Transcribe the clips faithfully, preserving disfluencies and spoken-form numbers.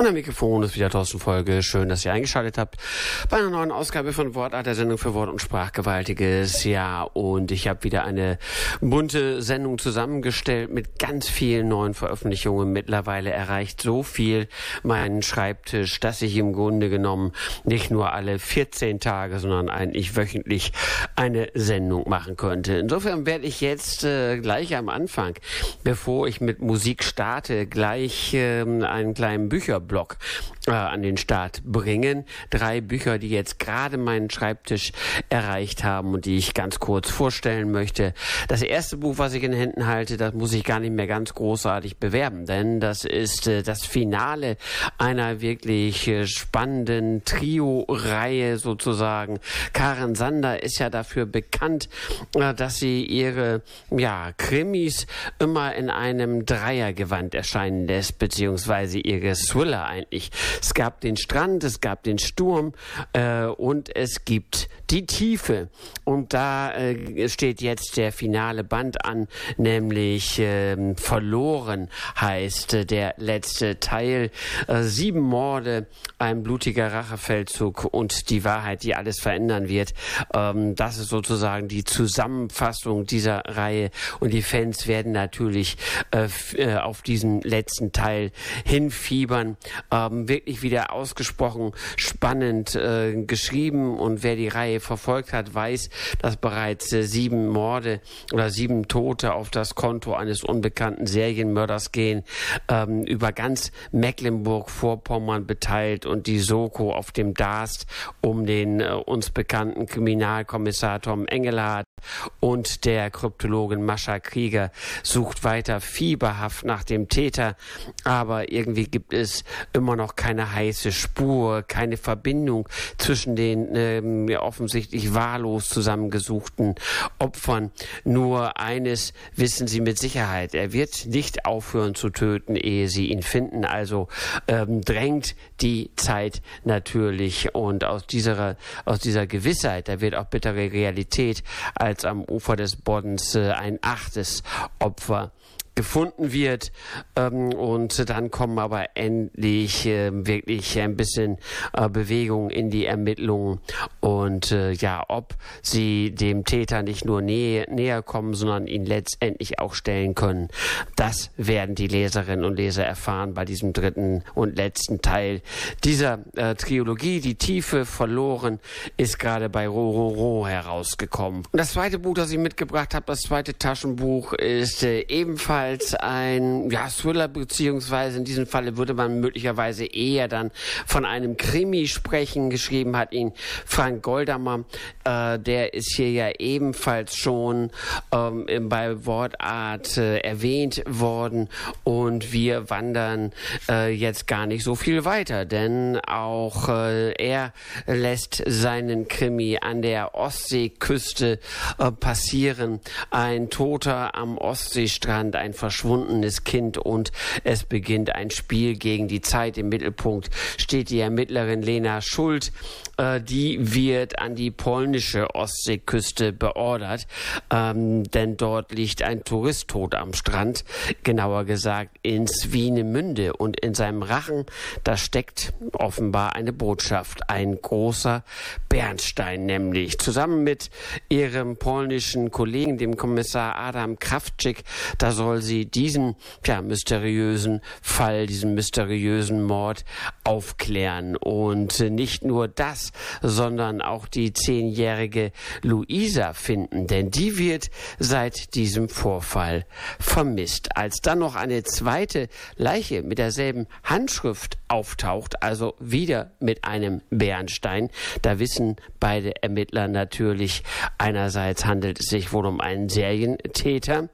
Und am Mikrofon ist wieder Thorsten Folge. Schön, dass ihr eingeschaltet habt bei einer neuen Ausgabe von Wortart, der Sendung für Wort- und Sprachgewaltiges. Ja, und ich habe wieder eine bunte Sendung zusammengestellt mit ganz vielen neuen Veröffentlichungen. Mittlerweile erreicht so viel meinen Schreibtisch, dass ich im Grunde genommen nicht nur alle vierzehn Tage, sondern eigentlich wöchentlich eine Sendung machen könnte. Insofern werde ich jetzt äh, gleich am Anfang, bevor ich mit Musik starte, gleich äh, einen kleinen Bücherblock äh, an den Start bringen. Drei Bücher, die jetzt gerade meinen Schreibtisch erreicht haben und die ich ganz kurz vorstellen möchte. Das erste Buch, was ich in Händen halte, das muss ich gar nicht mehr ganz großartig bewerben, denn das ist äh, das Finale einer wirklich äh, spannenden Trio-Reihe sozusagen. Karen Sander ist ja dafür bekannt, äh, dass sie ihre ja, Krimis immer in einem Dreiergewand erscheinen lässt, beziehungsweise ihre Thriller eigentlich. Es gab den Strand, es gab den Sturm äh, und es gibt die Tiefe. Und da äh, steht jetzt der finale Band an, nämlich äh, Verloren heißt äh, der letzte Teil. Äh, sieben Morde, ein blutiger Rachefeldzug und die Wahrheit, die alles verändern wird. Ähm, das ist sozusagen die Zusammenfassung dieser Reihe und die Fans werden natürlich äh, f- äh, auf diesen letzten Teil hinfiebern. Ähm, wirklich wieder ausgesprochen spannend äh, geschrieben und wer die Reihe verfolgt hat, weiß, dass bereits äh, sieben Morde oder sieben Tote auf das Konto eines unbekannten Serienmörders gehen, ähm, über ganz Mecklenburg-Vorpommern beteilt und die Soko auf dem Darst um den äh, uns bekannten Kriminalkommissar Tom Engelhardt und der Kryptologin Mascha Krieger sucht weiter fieberhaft nach dem Täter, aber irgendwie gibt es immer noch keine heiße Spur, keine Verbindung zwischen den ähm, ja, offensichtlich wahllos zusammengesuchten Opfern. Nur eines wissen sie mit Sicherheit, er wird nicht aufhören zu töten, ehe sie ihn finden, also ähm, drängt die Zeit natürlich und aus dieser, aus dieser Gewissheit, da wird auch bittere Realität, als am Ufer des Boddens äh, ein achtes Opfer gefunden wird ähm, und dann kommen aber endlich äh, wirklich ein bisschen äh, Bewegung in die Ermittlungen und äh, ja, ob sie dem Täter nicht nur nä- näher kommen, sondern ihn letztendlich auch stellen können, das werden die Leserinnen und Leser erfahren bei diesem dritten und letzten Teil dieser äh, Trilogie. Die Tiefe verloren ist gerade bei Rororo herausgekommen. Und das zweite Buch, das ich mitgebracht habe, das zweite Taschenbuch, ist äh, ebenfalls als ein ja, Thriller, beziehungsweise in diesem Falle würde man möglicherweise eher dann von einem Krimi sprechen. Geschrieben hat ihn Frank Goldamer. Äh, der ist hier ja ebenfalls schon ähm, bei Wortart äh, erwähnt worden und wir wandern äh, jetzt gar nicht so viel weiter, denn auch äh, er lässt seinen Krimi an der Ostseeküste äh, passieren. Ein Toter am Ostseestrand, ein verschwundenes Kind und es beginnt ein Spiel gegen die Zeit. Im Mittelpunkt steht die Ermittlerin Lena Schuld. Äh, die wird an die polnische Ostseeküste beordert, ähm, denn dort liegt ein Tourist tot am Strand, genauer gesagt in Swinemünde und in seinem Rachen, da steckt offenbar eine Botschaft, ein großer Bernstein nämlich. Zusammen mit ihrem polnischen Kollegen, dem Kommissar Adam Krawczyk, da soll sie diesen ja, mysteriösen Fall, diesen mysteriösen Mord aufklären. Und nicht nur das, sondern auch die zehnjährige Luisa finden, denn die wird seit diesem Vorfall vermisst. Als dann noch eine zweite Leiche mit derselben Handschrift auftaucht, also wieder mit einem Bernstein, da wissen beide Ermittler natürlich, einerseits handelt es sich wohl um einen Serientäter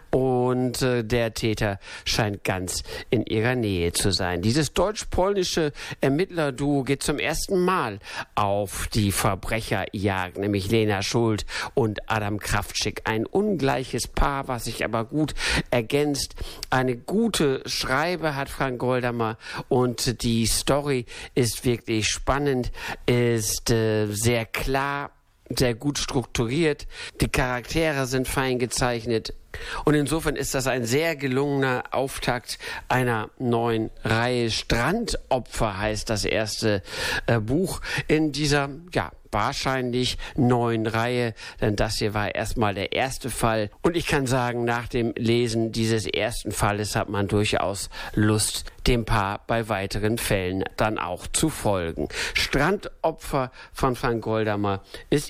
und äh, der Täter scheint ganz in ihrer Nähe zu sein. Dieses deutsch-polnische Ermittlerduo geht zum ersten Mal auf die Verbrecherjagd, nämlich Lena Schuld und Adam Krawczyk. Ein ungleiches Paar, was sich aber gut ergänzt. Eine gute Schreibe hat Frank Goldamer und die Story ist wirklich spannend, ist äh, sehr klar sehr gut strukturiert. Die Charaktere sind fein gezeichnet. Und insofern ist das ein sehr gelungener Auftakt einer neuen Reihe. Strandopfer heißt das erste äh, Buch in dieser, ja, wahrscheinlich neuen Reihe, denn das hier war erstmal der erste Fall. Und ich kann sagen, nach dem Lesen dieses ersten Falles hat man durchaus Lust, dem Paar bei weiteren Fällen dann auch zu folgen. Strandopfer von Frank Goldamer ist